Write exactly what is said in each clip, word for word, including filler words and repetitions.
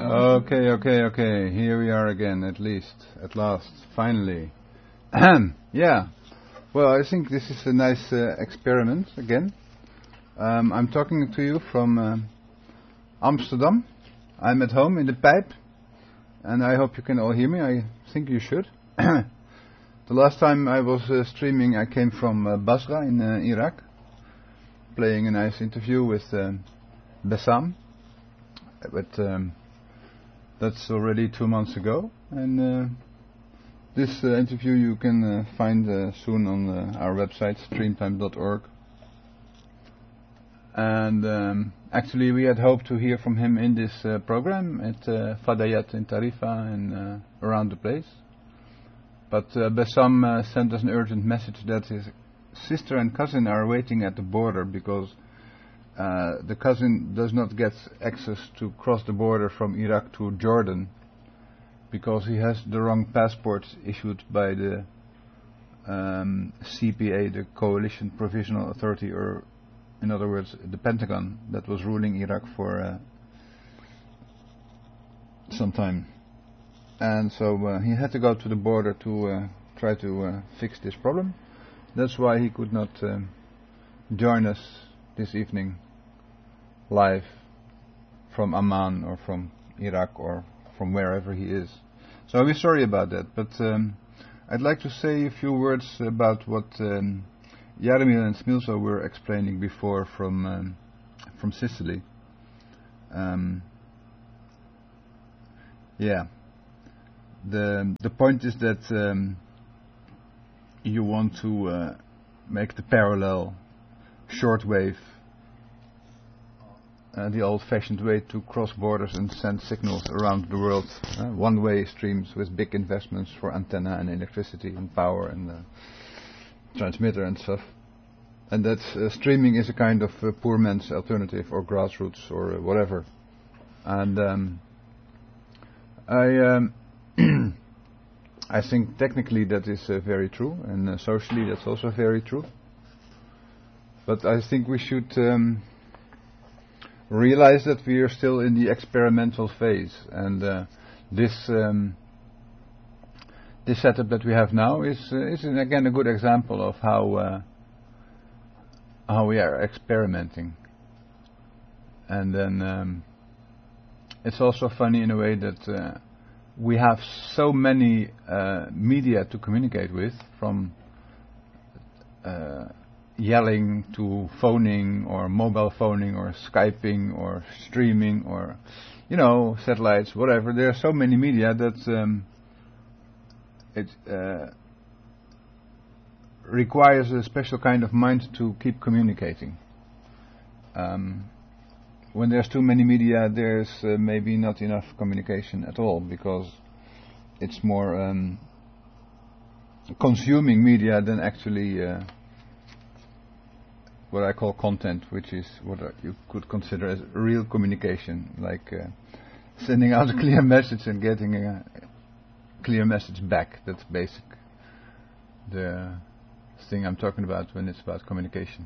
Okay, okay, okay. Here we are again, at least, at last, finally. Yeah. Well, I think this is a nice uh, experiment again. Um, I'm talking to you from uh, Amsterdam. I'm at home in the Pijp, and I hope you can all hear me. I think you should. The last time I was uh, streaming, I came from uh, Basra in uh, Iraq, playing a nice interview with uh, Bassam. But um, that's already two months ago, and uh, this uh, interview you can uh, find uh, soon on uh, our website, streamtime dot org. And um, actually we had hoped to hear from him in this uh, program at uh, Fadayat in Tarifa and uh, around the place. But uh, Bassam uh, sent us an urgent message that his sister and cousin are waiting at the border because uh, the cousin does not get access to cross the border from Iraq to Jordan because he has the wrong passport issued by the um, C P A, the Coalition Provisional Authority, or in other words, the Pentagon that was ruling Iraq for uh, some time. And so uh, he had to go to the border to uh, try to uh, fix this problem. That's why he could not uh, join us this evening live from Amman or from Iraq or from wherever he is. So we're sorry about that, but um, I'd like to say a few words about what um, Jaromir and Smilzo were explaining before from um, from Sicily. Um, yeah, the the point is that um, you want to uh, make the parallel shortwave uh, the old-fashioned way to cross borders and send signals around the world, uh, one-way streams with big investments for antenna and electricity and power and uh, transmitter and stuff. And that uh, streaming is a kind of uh, poor man's alternative or grassroots or uh, whatever. And um, I um, I think technically that is uh, very true, and uh, socially that's also very true. But I think we should um, realize that we are still in the experimental phase, and uh, this um, this setup that we have now is uh, is again a good example of how uh, how we are experimenting. And then um, it's also funny in a way that uh, we have so many uh, media to communicate with, from uh, yelling to phoning or mobile phoning or Skyping or streaming or, you know, satellites, whatever. There are so many media that um, it uh, requires a special kind of mind to keep communicating. Um, when there's too many media, there's uh, maybe not enough communication at all, because it's more um, consuming media than actually uh, what I call content, which is what you could consider as real communication, like uh, sending out a clear message and getting a clear message back. That's basic, the thing I'm talking about when it's about communication.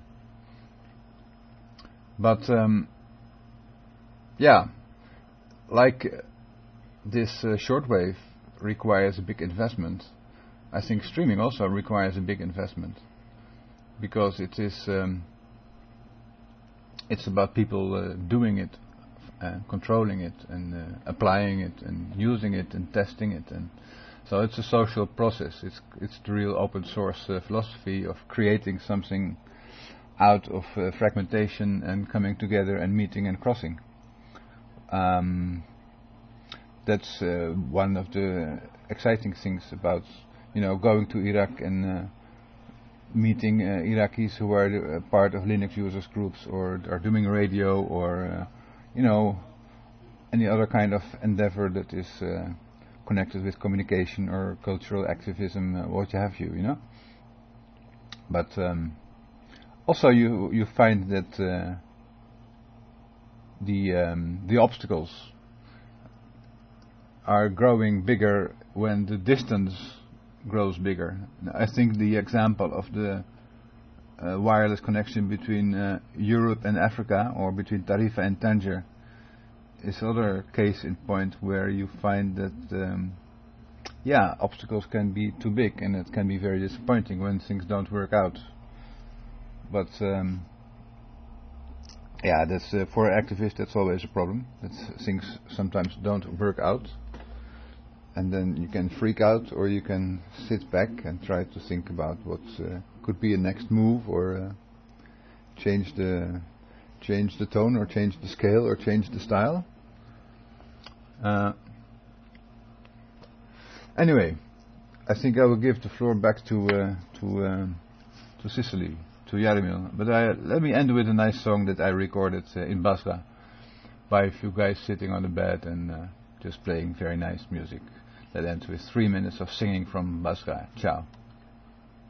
But um, yeah, like uh, this uh, shortwave requires a big investment, I think streaming also requires a big investment, because it is um, it's about people uh, doing it, uh, controlling it, and uh, applying it, and using it, and testing it, and so it's a social process. It's it's the real open source uh, philosophy of creating something out of uh, fragmentation and coming together and meeting and crossing. Um, that's uh, one of the exciting things about, you know, going to Iraq and uh, meeting uh, Iraqis who are the, uh, part of Linux users groups, or are doing radio, or uh, you know, any other kind of endeavor that is uh, connected with communication or cultural activism, uh, what have you, you know. But um, also you you find that uh, the um, the obstacles are growing bigger when the distance grows bigger. I think the example of the uh, wireless connection between uh, Europe and Africa, or between Tarifa and Tangier, is other case in point where you find that um, yeah, obstacles can be too big, and it can be very disappointing when things don't work out. But um, yeah, that's uh, for an activist. That's always a problem. That things sometimes don't work out, and then you can freak out, or you can sit back and try to think about what uh, could be a next move, or uh, change the change the tone, or change the scale, or change the style. Uh, anyway, I think I will give the floor back to uh, to uh, to Sicily, to Jaromil. But I, let me end with a nice song that I recorded uh, in Basra by a few guys sitting on the bed and uh, just playing very nice music. That ends with three minutes of singing from Basra. Ciao.